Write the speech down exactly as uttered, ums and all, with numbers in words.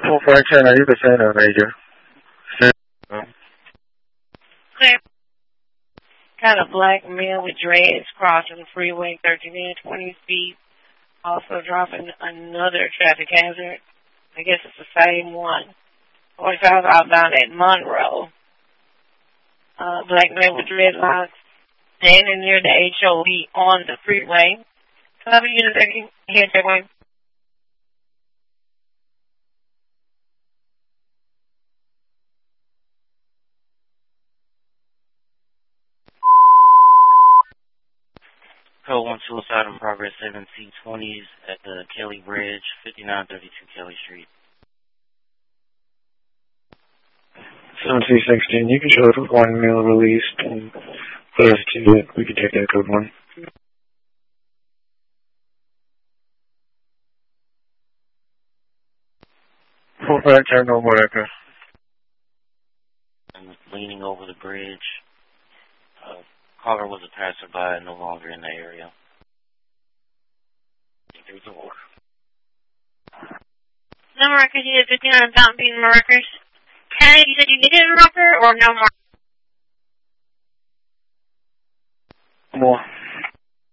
four five ten, are you the center major? Clear. Got a black male with dreads crossing the freeway, thirteen and twenty feet. Also dropping another traffic hazard. I guess it's the same one. forty-five outbound at Monroe. Uh, black male with dreadlocks standing near the H O V on the freeway. Cover unit thirteen, here, check one. Code one suicide in progress, seven C twenties at the Kelly Bridge, fifty-nine thirty-two Kelly Street. seven C sixteen, you can show it with one male released and put us to it. We can take that code one. four five ten, no more echo. I'm leaning over the bridge. Uh, caller was a passerby, no longer in the area. There's a war. No more records, you did fifty-nine Fountain Bean, no records. Kenny, you said you needed a record or no more?